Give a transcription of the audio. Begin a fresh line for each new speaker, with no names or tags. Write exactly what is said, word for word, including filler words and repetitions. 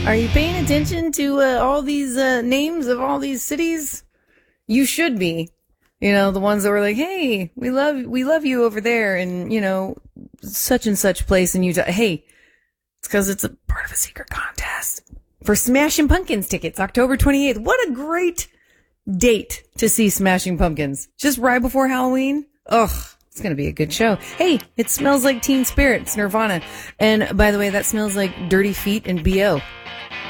Are you paying attention to uh, all these uh, names of all these cities? You should be. You know, the ones that were like, hey, we love we love you over there and, you know, such and such place in Utah. Hey, it's because it's a part of a secret contest for Smashing Pumpkins tickets, October twenty-eighth. What a great date to see Smashing Pumpkins. Just right before Halloween. Ugh, it's going to be a good show. Hey, it smells like Teen Spirit. It's Nirvana. And by the way, that smells like Dirty Feet and B O